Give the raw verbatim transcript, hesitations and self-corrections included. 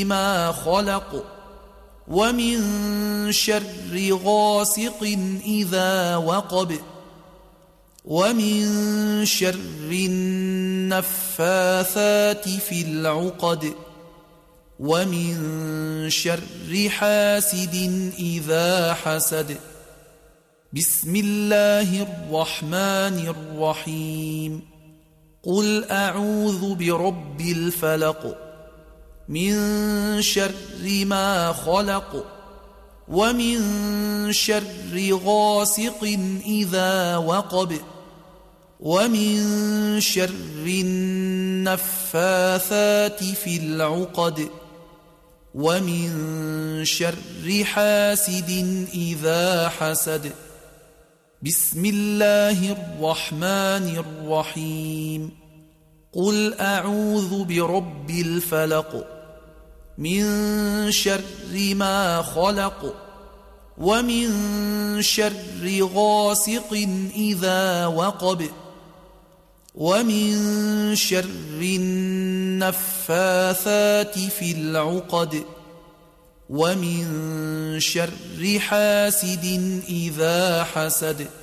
ما خلق ومن شر غاسق إذا وقب ومن شر النفاثات في العقد ومن شر حاسد إذا حسد. بسم الله الرحمن الرحيم. قل أعوذ برب الفلق من شر ما خلق ومن شر غاسق إذا وقب ومن شر النفاثات في العقد ومن شر حاسد إذا حسد. بسم الله الرحمن الرحيم. قل أعوذ برب الفلق من شر ما خلق ومن شر غاسق إذا وقب ومن شر النفاثات في العقد ومن شر حاسد إذا حسد.